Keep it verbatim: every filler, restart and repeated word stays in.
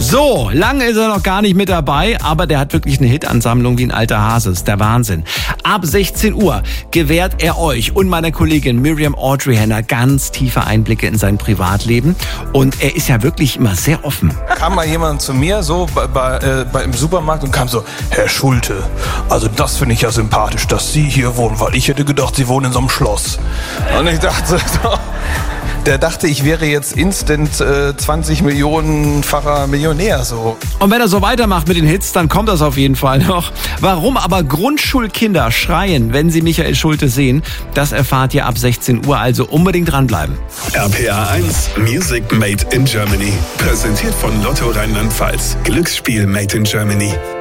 So, lange ist er noch gar nicht mit dabei, aber der hat wirklich eine Hitansammlung wie ein alter Hase. Ist der Wahnsinn. Ab sechzehn Uhr gewährt er euch und meiner Kollegin Miriam Audrey Henner ganz tiefe Einblicke in sein Privatleben. Und er ist ja wirklich immer sehr offen. Kam mal jemand zu mir so bei, bei, äh, bei im Supermarkt und kam so, Herr Schulte, also das finde ich ja sympathisch, dass Sie hier wohnen, weil ich hätte gedacht, Sie wohnen in so einem Schloss. Und ich dachte, der dachte, ich wäre jetzt instant äh, zwanzig Millionenfacher Millionär. So. Und wenn er so weitermacht mit den Hits, dann kommt das auf jeden Fall noch. Warum aber Grundschulkinder schreien, wenn sie Michael Schulte sehen, das erfahrt ihr ab sechzehn Uhr, also unbedingt dranbleiben. R P R eins Music Made in Germany. Präsentiert von Lotto Rheinland-Pfalz. Glücksspiel Made in Germany.